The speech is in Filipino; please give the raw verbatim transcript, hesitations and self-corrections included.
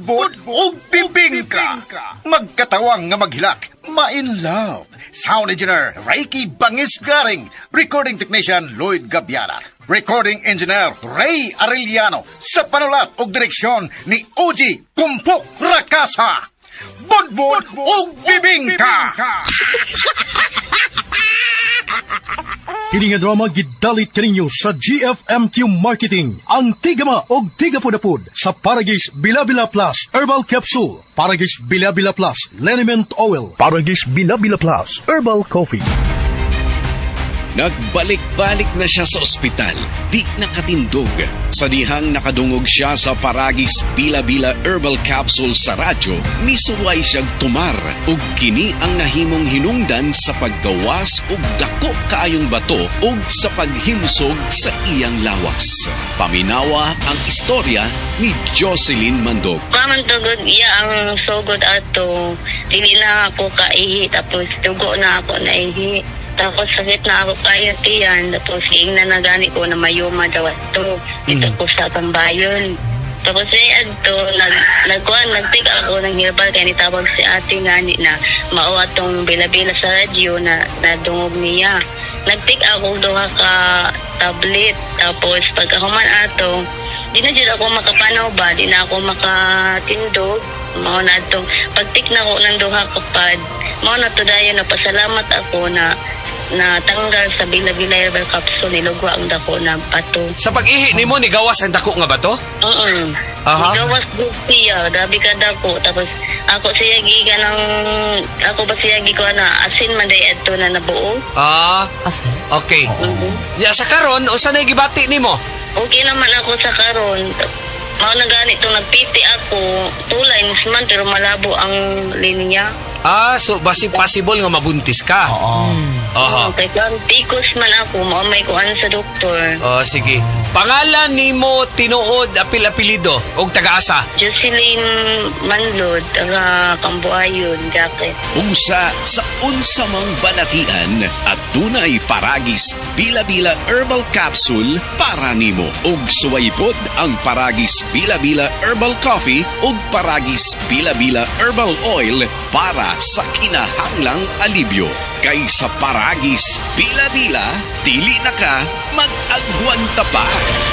budbud o bibingka. Magkatawang nga maghilak, ma-in love. Sound engineer, Reiki Bangis-Garing. Recording technician, Lloyd Gabiana. Recording engineer, Ray Arellano. Sa panulat o direksyon ni O G Kumpok Rakasa. Budbud o bibingka. Kini nga drama gidalit kaninyo sa G F M Q Marketing. Ang tigama og tigapudapud sa Paragis Bila-Bila Plus Herbal Capsule, Paragis Bila-Bila Plus Liniment Oil, Paragis Bila-Bila Plus Herbal Coffee. Nagbalik-balik na siya sa ospital, di nakatindog. Sa dihang nakadungog siya sa Paragis Bila-Bila Herbal Capsule sa radyo, misuway siyang tumar ug kini ang nahimong hinungdan sa paggawas ug dako kaayong bato ug sa paghimsog sa iyang lawas. Paminawa ang istorya ni Jocelyn Mandog. Kaman tugod iya ang sugod ato, dili na ako kaihi tapos tugo na ako naihi. Tapos sakit na ako kayo tiyan. Tapos ing na nagani ko na mayuma daw ito. Dito mm. ko sa Tambayon. Tapos ay adto, nag, nagkuhan, nagtik ako ng herbal kaya nitawag si ate nga ni na mao atong bila-bila sa radyo na nadungog niya. Nagtik ako duha ka tablet. Tapos pagkahuman ato, di na dyan ako makapanaw ba, di na ako makatindog. Mao na itong pagtik na ko ng duha kapad. Mao na to dayon na pasalamat ako na na tanggal sa Bila-Bila Herbal Capsule nilugwa ang dako na bato. Sa pag-ihi nimo ni gawas ang dako nga bato? Oo. Aha. Gawas siya, dabi ka dako. Tapos ako siya giga ng ako ba siya giga na asin man day adto na nabuo. Ah, asin. Okay. Mm-hmm. Ya sa karon usa na gibati nimo? Okay naman ako sa karon. Mao na gani itong nagpiti ako, tulay nisman pero malabo ang linya. Ah, so basi possible nga mabuntis ka. Oo. Aha. Okay, kung tikos man ako, maumay ko ano sa doktor. Oh, sige. Pangalan nimo tinuod apil-apelido og taga-asa? Jocelyn Manlod, taga Cambuayon, Jacket. Unsa sa unsa mang balatian at dunay Paragis Bila-Bila Herbal Capsule para nimo. Og suwaypod ang Paragis Bila-Bila Herbal Coffee ug Paragis Bila-Bila Herbal Oil para sa kinahanglang alibyo. Kay sa Paragis Bila-Bila, dili na ka mag-agwanta pa.